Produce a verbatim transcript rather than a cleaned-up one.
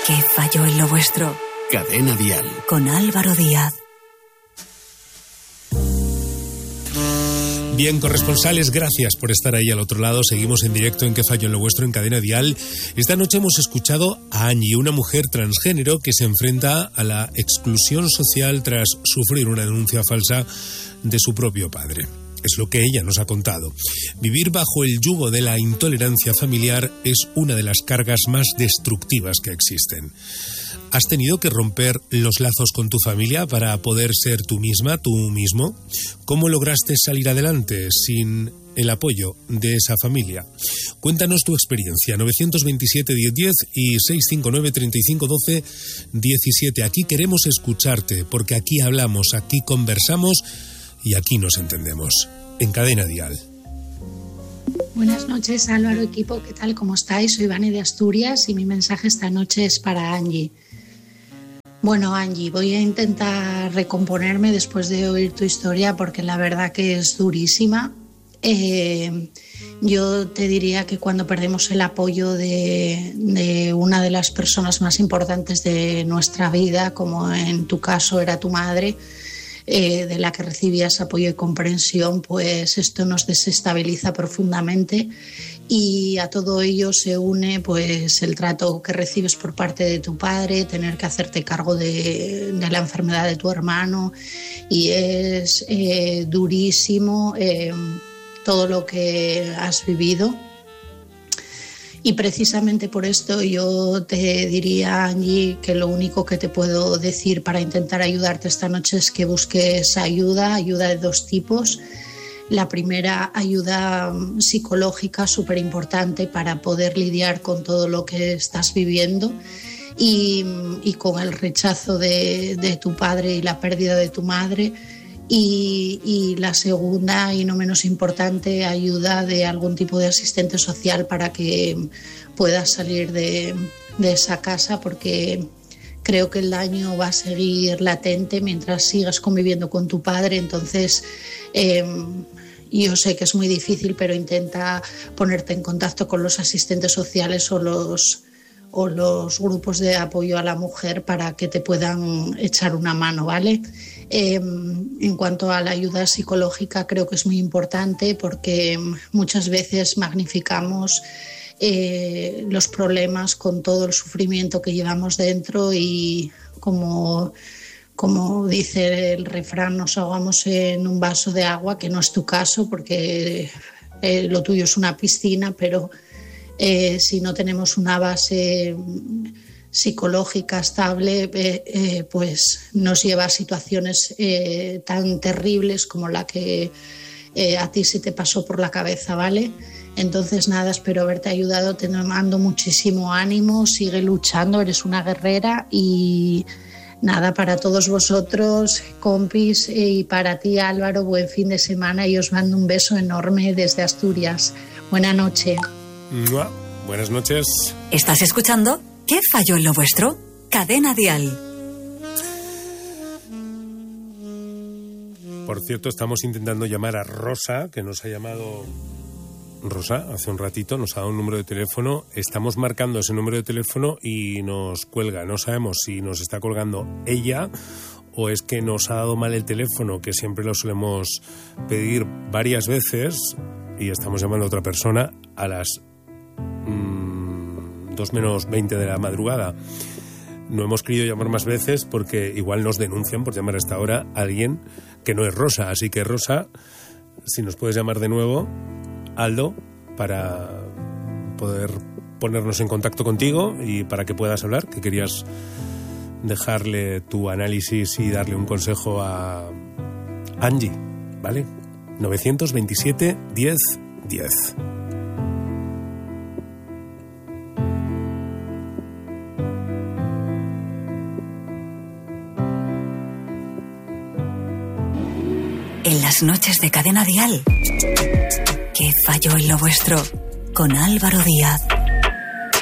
¿Qué falló en lo vuestro? Cadena Dial. Con Álvaro Díaz. Bien, corresponsales, gracias por estar ahí al otro lado. Seguimos en directo en ¿Qué fallo en lo vuestro? En Cadena Dial. Esta noche hemos escuchado a Angie, una mujer transgénero que se enfrenta a la exclusión social tras sufrir una denuncia falsa de su propio padre. Es lo que ella nos ha contado. Vivir bajo el yugo de la intolerancia familiar es una de las cargas más destructivas que existen. ¿Has tenido que romper los lazos con tu familia para poder ser tú misma, tú mismo? ¿Cómo lograste salir adelante sin el apoyo de esa familia? Cuéntanos tu experiencia. nueve dos siete, diez diez y seis cinco nueve, treinta y cinco, doce, diecisiete. Aquí queremos escucharte, porque aquí hablamos, aquí conversamos y aquí nos entendemos. En Cadena Dial. Buenas noches, Álvaro, equipo. ¿Qué tal? ¿Cómo estáis? Soy Vane de Asturias y mi mensaje esta noche es para Angie. Bueno, Angie, voy a intentar recomponerme después de oír tu historia porque la verdad que es durísima. Eh, yo te diría que cuando perdemos el apoyo de, de una de las personas más importantes de nuestra vida, como en tu caso era tu madre, eh, de la que recibías apoyo y comprensión, pues esto nos desestabiliza profundamente. Y a todo ello se une pues el trato que recibes por parte de tu padre, tener que hacerte cargo de, de la enfermedad de tu hermano, y es eh, durísimo eh, todo lo que has vivido. Y precisamente por esto yo te diría, Angie, que lo único que te puedo decir para intentar ayudarte esta noche es que busques ayuda, ayuda de dos tipos. La primera, ayuda psicológica, súper importante para poder lidiar con todo lo que estás viviendo y, y con el rechazo de, de tu padre y la pérdida de tu madre. Y, y la segunda, y no menos importante, ayuda de algún tipo de asistente social para que puedas salir de, de esa casa, porque creo que el daño va a seguir latente mientras sigas conviviendo con tu padre. Entonces, eh, yo sé que es muy difícil, pero intenta ponerte en contacto con los asistentes sociales o los, o los grupos de apoyo a la mujer para que te puedan echar una mano, ¿vale? Eh, en cuanto a la ayuda psicológica, creo que es muy importante porque muchas veces magnificamos eh, los problemas con todo el sufrimiento que llevamos dentro y como... Como dice el refrán, nos ahogamos en un vaso de agua, que no es tu caso porque eh, lo tuyo es una piscina, pero eh, si no tenemos una base psicológica estable, eh, eh, pues nos lleva a situaciones eh, tan terribles como la que eh, a ti se te pasó por la cabeza, ¿vale? Entonces nada, espero haberte ayudado, te mando muchísimo ánimo, sigue luchando, eres una guerrera y... Nada, para todos vosotros, compis, y para ti, Álvaro, buen fin de semana y os mando un beso enorme desde Asturias. Buena noche. Buenas noches. ¿Estás escuchando? ¿Qué falló en lo vuestro? Cadena Dial. Por cierto, estamos intentando llamar a Rosa, que nos ha llamado... Rosa, hace un ratito nos ha dado un número de teléfono. Estamos marcando ese número de teléfono y nos cuelga. No sabemos si nos está colgando ella o es que nos ha dado mal el teléfono, que siempre lo solemos pedir varias veces, y estamos llamando a otra persona a las mmm, dos menos veinte de la madrugada. No hemos querido llamar más veces porque igual nos denuncian por llamar a esta hora a alguien que no es Rosa. Así que, Rosa, si nos puedes llamar de nuevo, Aldo, para poder ponernos en contacto contigo y para que puedas hablar, que querías dejarle tu análisis y darle un consejo a Angie, ¿vale? nueve dos siete, diez, diez. En las noches de Cadena Dial. ¿Qué falló en lo vuestro? Con Álvaro Díaz.